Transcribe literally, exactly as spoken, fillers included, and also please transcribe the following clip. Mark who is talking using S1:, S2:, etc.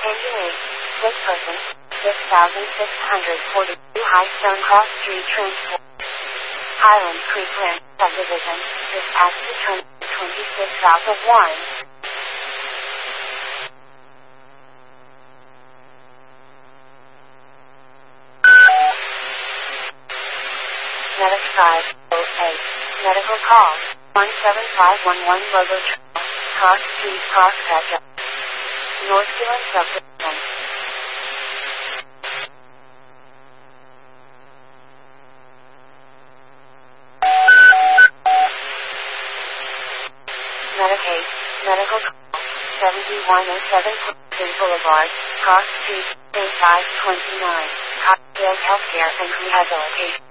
S1: Engine eight, sick person, six thousand six hundred forty-two High Stone Cross Street Transport. Highland Creek Ranch Subdivision, dispatch to turn twenty-six south of one. Medic five oh eight, medical call, one seven five one one Logo Trail, Cross Street, Crosscut, Northfield Subdivision. Medicaid, medical call, seventy-one oh seven Clifton Boulevard, Cross Street, Bay five twenty-nine, Cocktail Healthcare and Rehabilitation.